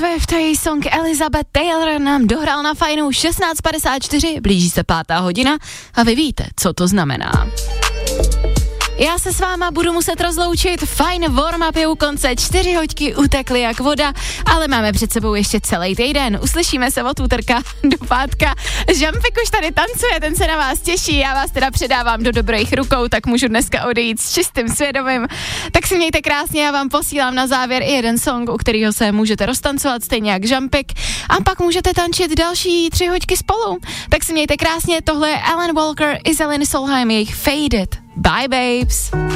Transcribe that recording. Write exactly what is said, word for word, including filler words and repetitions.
Swift a její song Elizabeth Taylor nám dohrál na fajnou šestnáct padesát čtyři, blíží se pátá hodina a vy víte, co to znamená. Já se s váma budu muset rozloučit, fajn warm-up je u konce, čtyři hoďky utekly jak voda, ale máme před sebou ještě celý týden. Uslyšíme se od úterka do pátka. Žampik už tady tancuje, ten se na vás těší, já vás teda předávám do dobrých rukou, tak můžu dneska odejít s čistým svědomím. Tak si mějte krásně, já vám posílám na závěr i jeden song, u kterého se můžete roztancovat, stejně jak Žampik, a pak můžete tančit další tři hoďky spolu. Tak si mějte krásně, tohle je Alan Walker, Iselin Solheim, jejich Faded. Bye babes.